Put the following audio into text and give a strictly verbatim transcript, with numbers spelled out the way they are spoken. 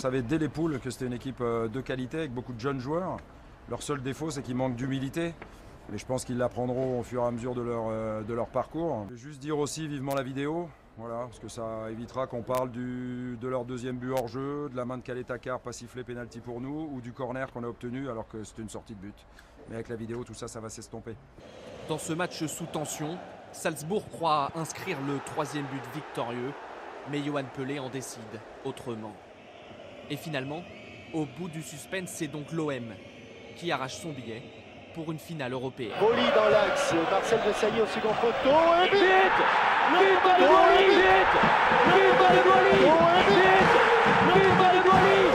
savait dès les poules que c'était une équipe de qualité avec beaucoup de jeunes joueurs. Leur seul défaut, c'est qu'ils manquent d'humilité. Mais je pense qu'ils l'apprendront au fur et à mesure de leur, de leur parcours. Je vais juste dire aussi vivement la vidéo, voilà, parce que ça évitera qu'on parle du, de leur deuxième but hors jeu, de la main de Calais-Takar pas sifflé pénalty pour nous, ou du corner qu'on a obtenu alors que c'était une sortie de but. Mais avec la vidéo, tout ça, ça va s'estomper. Dans ce match sous tension, Salzbourg croit inscrire le troisième but victorieux, mais Yohan Pelé en décide autrement. Et finalement, au bout du suspense, c'est donc l'O M qui arrache son billet pour une finale européenne. Boli dans l'axe, Marcel Desailly au second poteau, et but But de Boli! But de Boli! But de Boli!